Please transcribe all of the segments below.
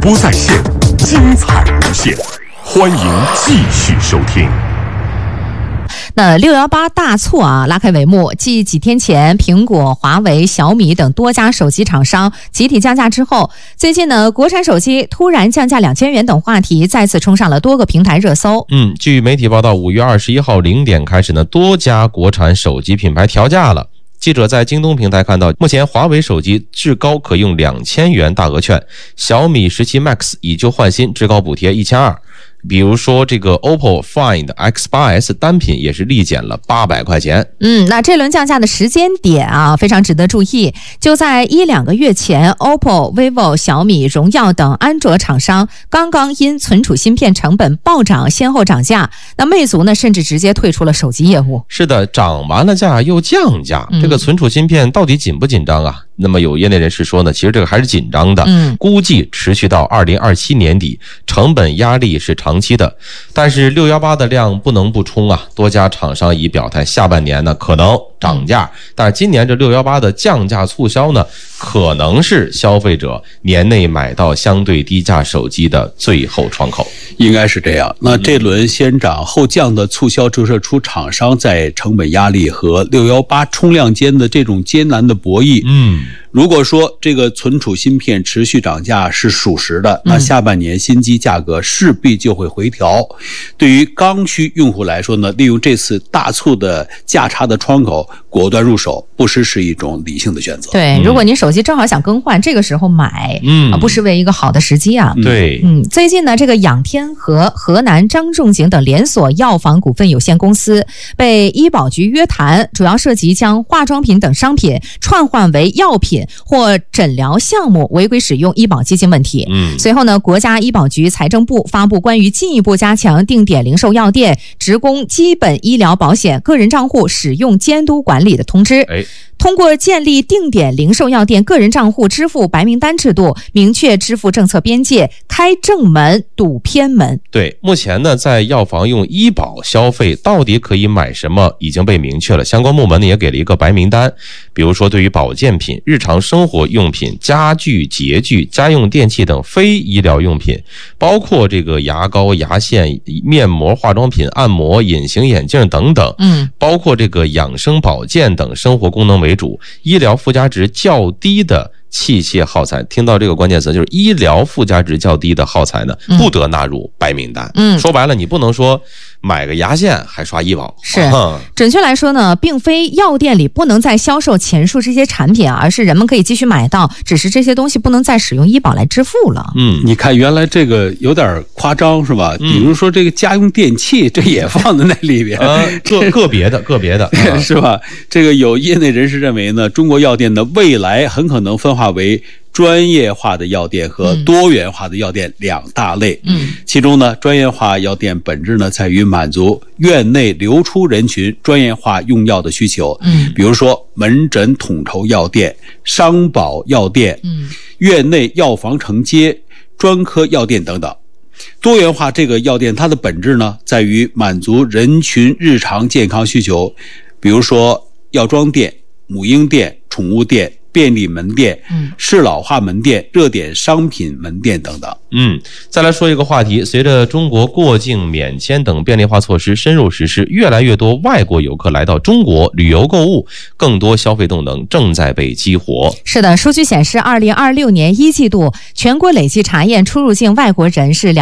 播在线，精彩无限，欢迎继续收听。 那618大促拉开帷幕，继几天前苹果、华为、小米等多家手机厂商集体降价之后，最近呢，国产手机突然降价2000元等话题再次冲上了多个平台热搜。 据媒体报道，5月21号0点开始呢，多家国产手机品牌调价了。记者在京东平台看到，目前华为手机至高可用2000元大额券，小米17 Max 以旧换新，至高补贴1200。比如说这个 OPPO Find X8S 单品也是立减了800块钱。 那这轮降价的时间点非常值得注意。就在1-2个月前 ，OPPO、vivo、小米、荣耀等安卓厂商刚刚因存储芯片成本暴涨先后涨价，那魅族呢甚至直接退出了手机业务。 是的，涨完了价又降价，这个存储芯片到底紧不紧张啊？那么有业内人士说呢，其实这个还是紧张的，估计持续到2027年底，成本压力是长期的。但是618的量不能不冲啊，多家厂商已表态，下半年呢可能涨价，但是今年这618的降价促销呢，可能是消费者年内买到相对低价手机的最后窗口。 应该是这样。那这轮先涨后降的促销折射出厂商在成本压力和618冲量间的这种艰难的博弈。如果说这个存储芯片持续涨价是属实的，那下半年新机价格势必就会回调。对于刚需用户来说呢，利用这次大促的价差的窗口果断入手，不失是一种理性的选择。 对，如果您手机正好想更换，这个时候买，不失为一个好的时机啊。 对， 最近呢，这个仰天和河南张仲景等连锁药房股份有限公司被医保局约谈，主要涉及将化妆品等商品串换为药品或诊疗项目违规使用医保基金问题。随后呢，国家医保局、财政部发布关于进一步加强定点零售药店职工基本医疗保险个人账户使用监督管理的通知。通过建立定点零售药店个人账户支付白名单制度，明确支付政策边界，开正门堵偏门。 对，目前呢，在药房用医保消费到底可以买什么已经被明确了，相关部门呢也给了一个白名单。比如说对于保健品、日常生活用品、家具、洁具、家用电器等非医疗用品，包括这个牙膏、牙线、面膜、化妆品、按摩、隐形眼镜等等，包括这个养生保健等生活功能为主，医疗附加值较低的器械耗材，听到这个关键词就是医疗附加值较低的耗材呢，不得纳入白名单。说白了，你不能说买个牙线还刷医保。 是，准确来说呢，并非药店里不能再销售前述这些产品，而是人们可以继续买到，只是这些东西不能再使用医保来支付了。 你看原来这个有点夸张是吧？比如说这个家用电器，这也放在那里边， 个别的是吧？这个有业内人士认为呢，中国药店的未来很可能分化为专业化的药店和多元化的药店两大类。其中呢，专业化药店本质呢在于满足院内流出人群专业化用药的需求。比如说门诊统筹药店、商保药店、院内药房承接、专科药店等等。多元化这个药店它的本质呢在于满足人群日常健康需求，比如说药妆店、母婴店、宠物店、便利门店、适老化门店、热点商品门店等等。 再来说一个话题，随着中国过境免签等便利化措施深入实施，越来越多外国游客来到中国旅游购物，更多消费动能正在被激活。 是的，数据显示2026年1季度全国累计查验出入境外国人是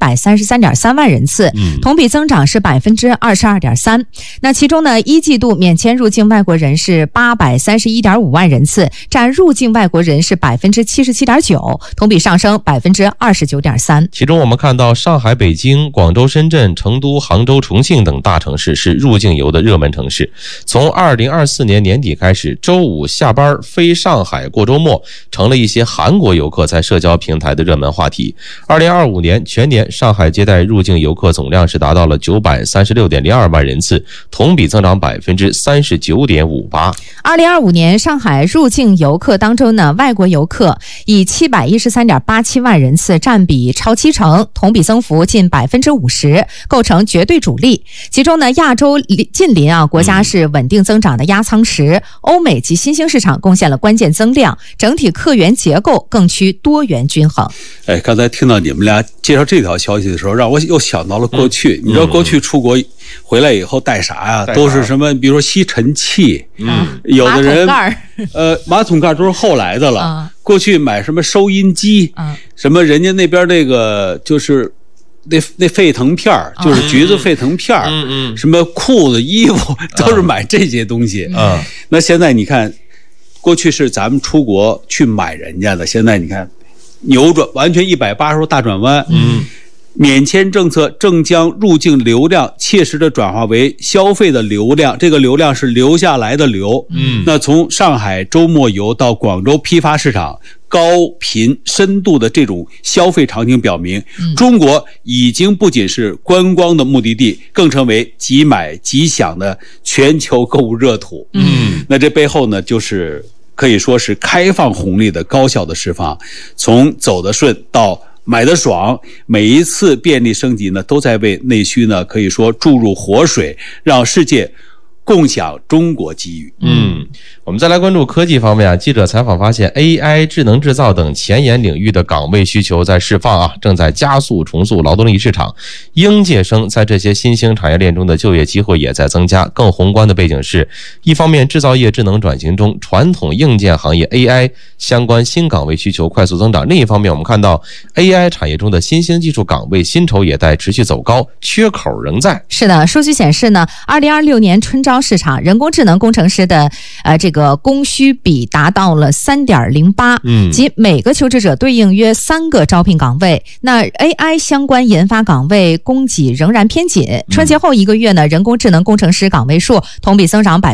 2133.3万人次，同比增长是22.3%。那其中呢，1季度免签入境外国人是831.5万人次，占入境外国人是77.9%，同比上升29.3%。 其中我们看到上海、北京、广州、深圳、成都、杭州、重庆等大城市是入境游的热门城市。从2024年年底开始，周五下班飞上海过周末成了一些韩国游客在社交平台的热门话题。2025年全年上海接待入境游客总量是达到了936.02万人次，同比增长39.58%。 2025年上海入境境游客当中呢，外国游客以713.87万人次占比超70%，同比增幅近50%，构成绝对主力。其中呢，亚洲近邻国家是稳定增长的压舱石，欧美及新兴市场贡献了关键增量，整体客源结构更趋多元均衡。 刚才听到你们俩介绍这条消息的时候，让我又想到了过去。你知道过去出国回来以后带啥呀？都是什么？比如说吸尘器，有的人马桶盖都是后来的了。过去买什么收音机，什么人家那边那个就是那沸腾片儿，就是橘子沸腾片儿，什么裤子、衣服都是买这些东西。那现在你看，过去是咱们出国去买人家的，现在你看扭转，完全180度大转弯。免签政策正将入境流量切实的转化为消费的流量，这个流量是留下来的流。那从上海周末游到广州批发市场，高频深度的这种消费场景表明，中国已经不仅是观光的目的地，更成为即买即享的全球购物热土。那这背后呢，就是可以说是开放红利的高效的释放，从走得顺到买得爽，每一次便利升级呢，都在为内需呢，可以说注入活水，让世界共享中国机遇。 我们再来关注科技方面记者采访发现 AI 智能制造等前沿领域的岗位需求在释放正在加速重塑劳动力市场。应届生在这些新兴产业链中的就业机会也在增加。更宏观的背景是，一方面制造业智能转型中，传统硬件行业 AI 相关新岗位需求快速增长；另一方面，我们看到 AI 产业中的新兴技术岗位薪酬也在持续走高，缺口仍在。 是的，数据显示呢，2026年春招市场人工智能工程师的这个供需比达到了3.08，即每个求职者对应约3个招聘岗位。那 AI 相关研发岗位供给仍然偏紧。春节后1个月呢，人工智能工程师岗位数同比增长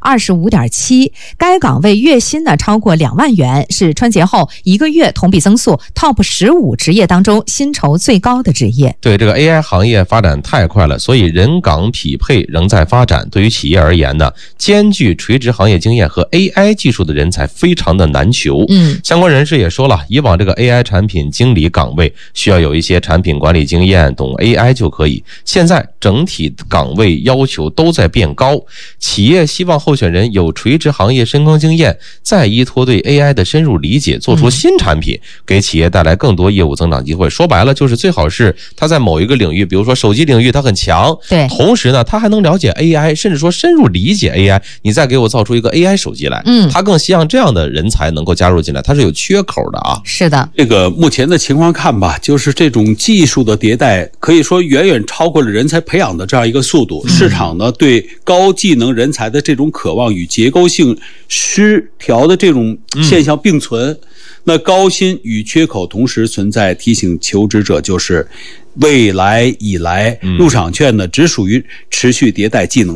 25.7%，该岗位月薪呢超过2万元，是春节后1个月同比增速 TOP 15职业当中薪酬最高的职业。 对，这个 AI 行业发展太快了，所以人岗匹配仍在发展。对于企业而言呢，兼具垂直行业经验和 AI 技术的人才非常的难求。相关人士也说了，以往这个 AI 产品经理岗位需要有一些产品管理经验，懂 AI 就可以。现在整体岗位要求都在变高，企业希望候选人有垂直行业深耕经验，再依托对 AI 的深入理解，做出新产品，给企业带来更多业务增长机会。说白了就是最好是他在某一个领域，比如说手机领域他很强， 对， 同时呢他还能了解 AI， 甚至说深入理解 AI， 你再给我造出一个 AI 手机来。他更希望这样的人才能够加入进来，他是有缺口的是的， 这个目前的情况看吧，就是这种技术的迭代可以说远远超过了人才培养的这样一个速度。市场呢对高技能人才的这种渴望与结构性失调的这种现象并存。那高薪与缺口同时存在，提醒求职者就是未来以来入场券呢只属于持续迭代技能